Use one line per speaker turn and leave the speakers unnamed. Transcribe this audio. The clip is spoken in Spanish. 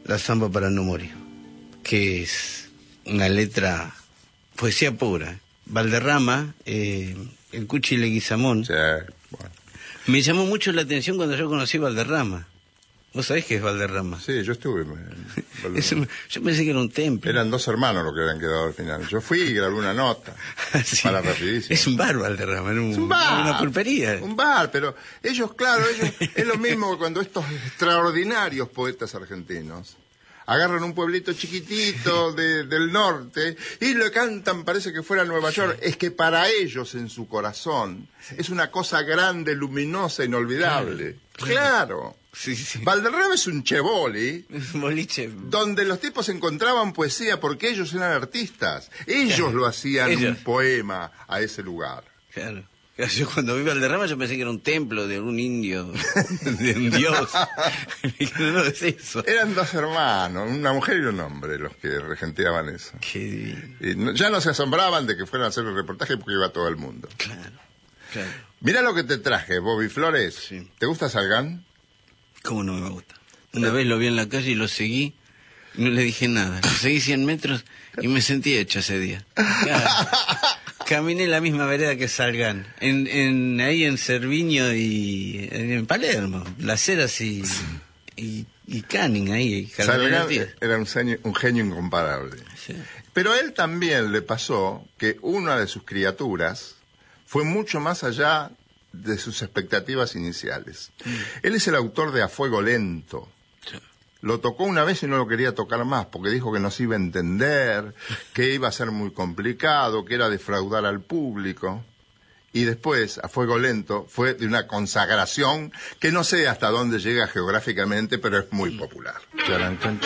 La Zamba para no morir, que es una letra, poesía pura. Valderrama, el Cuchi Leguizamón.
Sí, bueno.
Me llamó mucho la atención cuando yo conocí Valderrama. ¿Vos sabés qué es Valderrama?
Sí, yo estuve en Valderrama.
Yo pensé que era un templo.
Eran 2 hermanos los que habían quedado al final. Yo fui y grabé una nota.
Sí.
Para rapidísimo.
Es un bar Valderrama,
Es un bar.
Una pulpería.
Un bar, pero ellos, es lo mismo que cuando estos extraordinarios poetas argentinos agarran un pueblito chiquitito del norte y lo cantan, parece que fuera Nueva York. Es que para ellos, en su corazón, es una cosa grande, luminosa, inolvidable. Claro.
Sí, sí.
Valderrama es un cheboli,
Un boliche.
donde los tipos encontraban poesía porque ellos eran artistas. Ellos lo hacían
Ellos.
un poema a ese lugar.
Claro. Yo cuando vi Valderrama yo pensé que era un templo de un indio, de un dios. No es eso.
Eran 2 hermanos, una mujer y un hombre, los que regenteaban eso.
Qué divino.
Y ya no se asombraban de que fueran a hacer el reportaje porque iba todo el mundo.
Claro, claro.
Mirá lo que te traje, Bobby Flores.
Sí.
¿Te gusta Salgán?
¿Cómo no me gusta? Una vez lo vi en la calle y lo seguí, no le dije nada. Lo seguí 100 metros y me sentí hecho ese día. Claro. Caminé la misma vereda que Salgán, ahí en Cerviño y en Palermo, Las Heras y Canning ahí.
Salgán era un genio incomparable.
Sí.
Pero a él también le pasó que una de sus criaturas fue mucho más allá de sus expectativas iniciales. Él es el autor de A Fuego Lento.
Sí.
Lo tocó una vez y no lo quería tocar más, porque dijo que no se iba a entender, que iba a ser muy complicado, que era defraudar al público. Y después, A Fuego Lento, fue de una consagración que no sé hasta dónde llega geográficamente, pero es muy popular.